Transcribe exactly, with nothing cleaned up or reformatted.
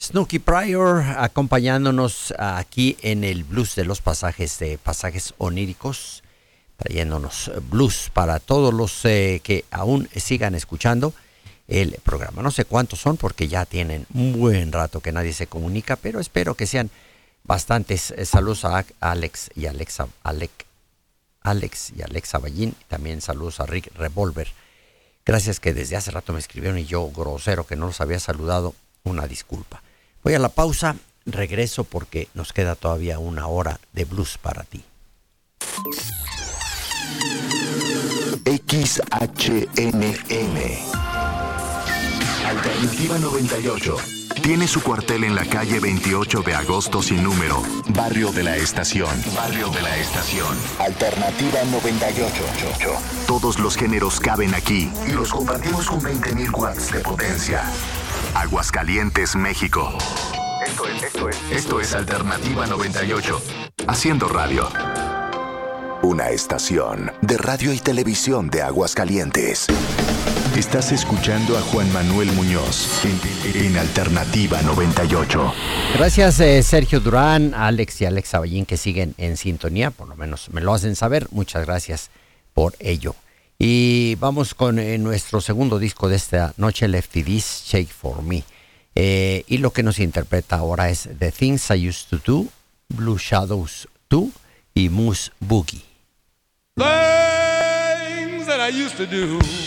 Snooky Pryor acompañándonos aquí en el blues de los pasajes de pasajes oníricos, trayéndonos blues para todos los eh, que aún sigan escuchando el programa. No sé cuántos son porque ya tienen un buen rato que nadie se comunica, pero espero que sean bastantes. Eh, saludos a Alex y Alexa, Alec, Alex y Alexa Ballín. También saludos a Rick Revolver. Gracias que desde hace rato me escribieron y yo, grosero, que no los había saludado, una disculpa. Voy a la pausa, regreso porque nos queda todavía una hora de blues para ti. X H N M Alternativa noventa y ocho. Tiene su cuartel en la calle veintiocho de agosto sin número, Barrio de la Estación. Barrio de la Estación. Alternativa noventa y ocho. Todos los géneros caben aquí y los compartimos con veinte mil watts de potencia. Aguascalientes, México. Esto es, esto es, esto es Alternativa noventa y ocho. Haciendo radio. Una estación de radio y televisión de Aguascalientes. Estás escuchando a Juan Manuel Muñoz en, en Alternativa noventa y ocho. Gracias eh, Sergio Durán, Alex y Alexa Ballín que siguen en sintonía, por lo menos me lo hacen saber. Muchas gracias por ello. Y vamos con eh, nuestro segundo disco de esta noche, Lefty D's Shake For Me. Eh, y lo que nos interpreta ahora es The Things I Used To Do, Blue Shadows dos y Moose Boogie. Things that I used to do.